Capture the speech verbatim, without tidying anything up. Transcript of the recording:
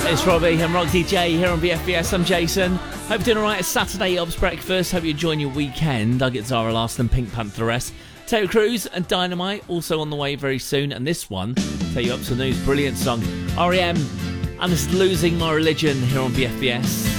It's Robbie and Rock D J here on B F B S. I'm Jason. Hope you're doing alright. It's Saturday Obs Breakfast. Hope you're enjoying your weekend. I get Zara Larsson and Pink Pantheress. Taylor Cruz and Dynamite also on the way very soon. And this one, tell you up to the news, brilliant song. R E M and it's Losing My Religion here on B F B S.